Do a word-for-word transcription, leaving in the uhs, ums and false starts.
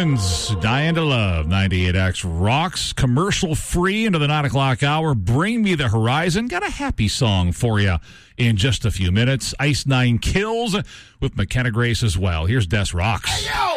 Scorpions, Dying to Love, ninety-eight X rocks, commercial free into the nine o'clock hour. Bring Me the Horizon. Got a happy song for you in just a few minutes. Ice Nine Kills with McKenna Grace as well. Here's Des Rocks. Hey, yo!